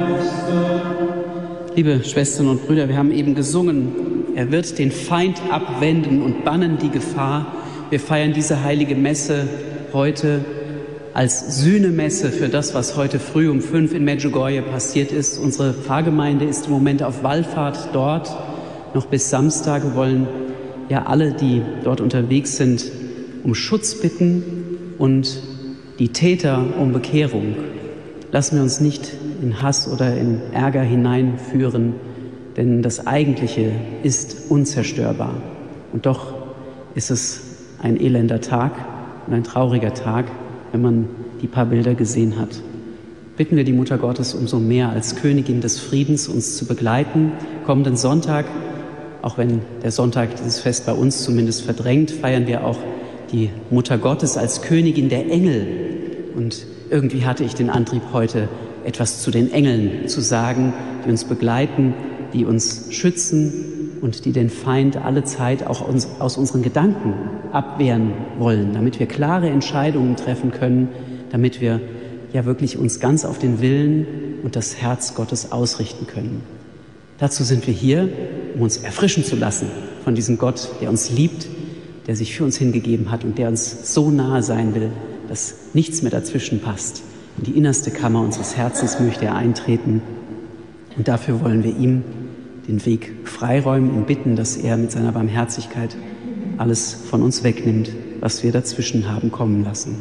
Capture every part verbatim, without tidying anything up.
Liebe Schwestern und Brüder, wir haben eben gesungen, er wird den Feind abwenden und bannen die Gefahr. Wir feiern diese heilige Messe heute als Sühnemesse für das, was heute früh um fünf in Medjugorje passiert ist. Unsere Pfarrgemeinde ist im Moment auf Wallfahrt dort, noch bis Samstag. Wir wollen ja alle, die dort unterwegs sind, um Schutz bitten und die Täter um Bekehrung. Lassen wir uns nicht in Hass oder in Ärger hineinführen, denn das Eigentliche ist unzerstörbar. Und doch ist es ein elender Tag und ein trauriger Tag, wenn man die paar Bilder gesehen hat. Bitten wir die Mutter Gottes umso mehr als Königin des Friedens uns zu begleiten. Kommenden Sonntag, auch wenn der Sonntag dieses Fest bei uns zumindest verdrängt, feiern wir auch die Mutter Gottes als Königin der Engel. Und irgendwie hatte ich den Antrieb, heute etwas zu den Engeln zu sagen, die uns begleiten, die uns schützen und die den Feind alle Zeit auch uns, aus unseren Gedanken abwehren wollen, damit wir klare Entscheidungen treffen können, damit wir ja wirklich uns ganz auf den Willen und das Herz Gottes ausrichten können. Dazu sind wir hier, um uns erfrischen zu lassen von diesem Gott, der uns liebt, der sich für uns hingegeben hat und der uns so nahe sein will, dass nichts mehr dazwischen passt. In die innerste Kammer unseres Herzens möchte er eintreten. Und dafür wollen wir ihm den Weg freiräumen und bitten, dass er mit seiner Barmherzigkeit alles von uns wegnimmt, was wir dazwischen haben kommen lassen.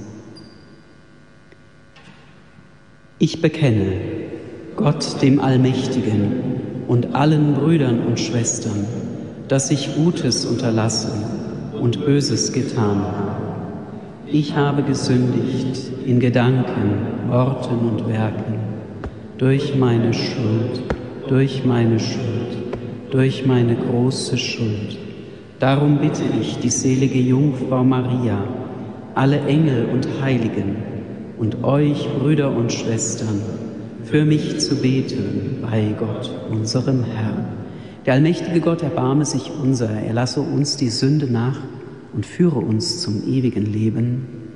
Ich bekenne Gott dem Allmächtigen und allen Brüdern und Schwestern, dass ich Gutes unterlassen und Böses getan habe. Ich habe gesündigt in Gedanken, Worten und Werken, durch meine Schuld, durch meine Schuld, durch meine große Schuld. Darum bitte ich die selige Jungfrau Maria, alle Engel und Heiligen und euch, Brüder und Schwestern, für mich zu beten bei Gott, unserem Herrn. Der allmächtige Gott erbarme sich unser, er lasse uns die Sünde nach und führe uns zum ewigen Leben.